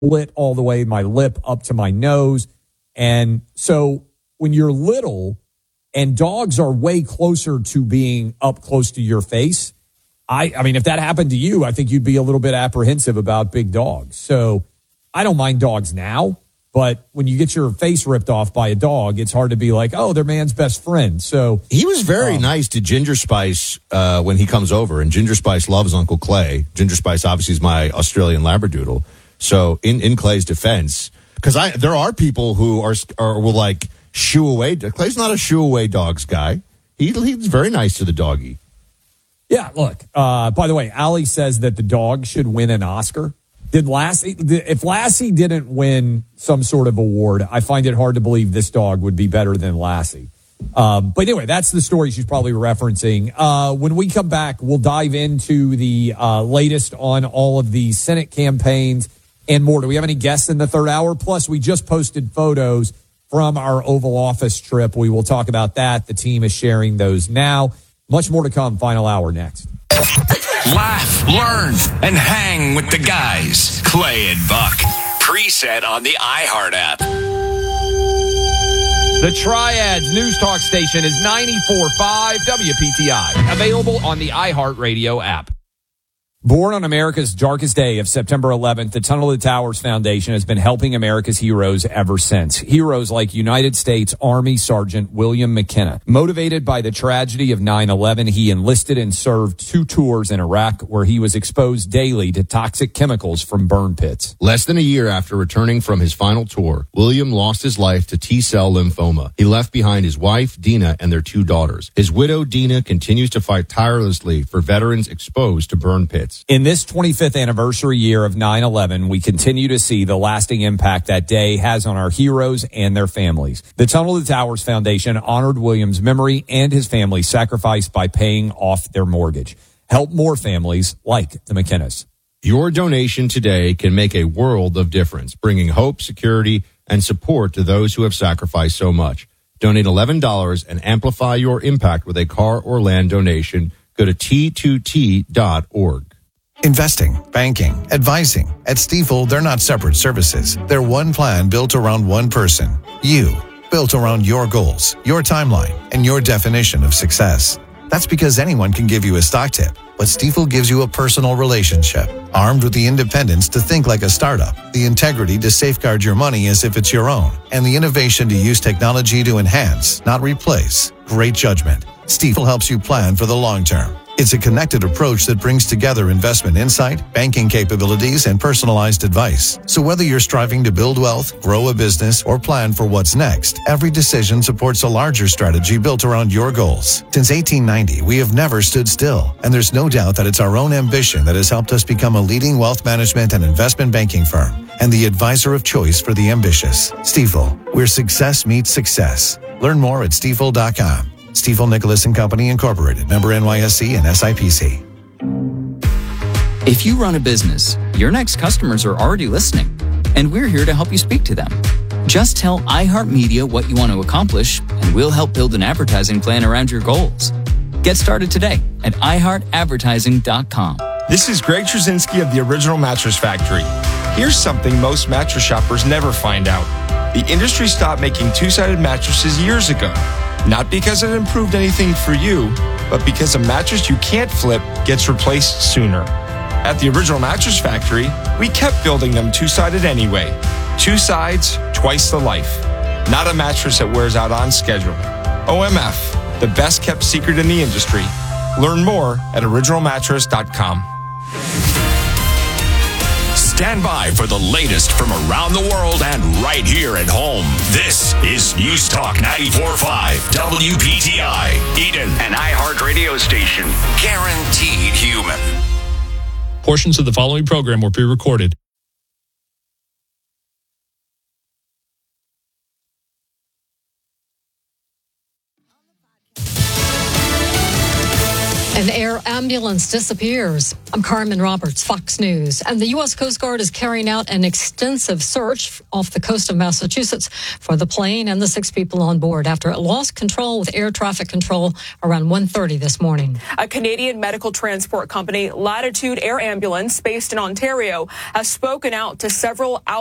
split all the way, my lip up to my nose. And so when you're little and dogs are way closer to being up close to your face, I mean, if that happened to you, I think you'd be a little bit apprehensive about big dogs. So I don't mind dogs now, but when you get your face ripped off by a dog, it's hard to be like, oh, they're man's best friend. So he was very nice to Ginger Spice when he comes over, and Ginger Spice loves Uncle Clay. Ginger Spice obviously is my Australian Labradoodle. So in Clay's defense, because there are people who will like shoo away. Clay's not a shoo away dogs guy. He's very nice to the doggy. Yeah, look, by the way, Allie says that the dog should win an Oscar. If Lassie didn't win some sort of award, I find it hard to believe this dog would be better than Lassie. But anyway, that's the story she's probably referencing. When we come back, we'll dive into the latest on all of the Senate campaigns and more. Do we have any guests in the third hour? Plus, we just posted photos from our Oval Office trip. We will talk about that. The team is sharing those now. Much more to come. Final hour next. Laugh, learn, and hang with the guys. Clay and Buck. Preset on the iHeart app. The Triads News Talk station is 94.5 WPTI. Available on the iHeartRadio app. Born on America's darkest day of September 11th, the Tunnel to Towers Foundation has been helping America's heroes ever since. Heroes like United States Army Sergeant William McKenna. Motivated by the tragedy of 9/11, he enlisted and served 2 tours in Iraq, where he was exposed daily to toxic chemicals from burn pits. Less than a year after returning from his final tour, William lost his life to T-cell lymphoma. He left behind his wife, Dina, and their 2 daughters. His widow, Dina, continues to fight tirelessly for veterans exposed to burn pits. In this 25th anniversary year of 9/11, we continue to see the lasting impact that day has on our heroes and their families. The Tunnel to Towers Foundation honored William's memory and his family's sacrifice by paying off their mortgage. Help more families like the McKennas. Your donation today can make a world of difference, bringing hope, security, and support to those who have sacrificed so much. Donate $11 and amplify your impact with a car or land donation. Go to T2T.org. Investing, banking, advising. At Stifel, they're not separate services. They're one plan built around one person. You. Built around your goals, your timeline, and your definition of success. That's because anyone can give you a stock tip, but Stifel gives you a personal relationship, armed with the independence to think like a startup, the integrity to safeguard your money as if it's your own, and the innovation to use technology to enhance, not replace. Great judgment. Stifel helps you plan for the long term. It's a connected approach that brings together investment insight, banking capabilities, and personalized advice. So whether you're striving to build wealth, grow a business, or plan for what's next, every decision supports a larger strategy built around your goals. Since 1890, we have never stood still, and there's no doubt that it's our own ambition that has helped us become a leading wealth management and investment banking firm, and the advisor of choice for the ambitious. Stifel, where success meets success. Learn more at stifel.com. Stifel Nicholas & Company Incorporated, member NYSE and SIPC. If you run a business, your next customers are already listening, and we're here to help you speak to them. Just tell iHeartMedia what you want to accomplish, and we'll help build an advertising plan around your goals. Get started today at iHeartAdvertising.com. This is Greg Trzynski of the Original Mattress Factory. Here's something most mattress shoppers never find out. The industry stopped making two-sided mattresses years ago. Not because it improved anything for you, but because a mattress you can't flip gets replaced sooner. At the Original Mattress Factory, we kept building them two-sided anyway. 2 sides, twice the life. Not a mattress that wears out on schedule. OMF, the best kept secret in the industry. Learn more at originalmattress.com. Stand by for the latest from around the world and right here at home. This is News Talk 94.5 WPTI, Eden, an iHeart radio station. Guaranteed human. Portions of the following program were pre-recorded. An air ambulance disappears. I'm Carmen Roberts, Fox News. And the U.S. Coast Guard is carrying out an extensive search off the coast of Massachusetts for the plane and the 6 people on board after it lost control with air traffic control around 1:30 this morning. A Canadian medical transport company, Latitude Air Ambulance, based in Ontario, has spoken out to several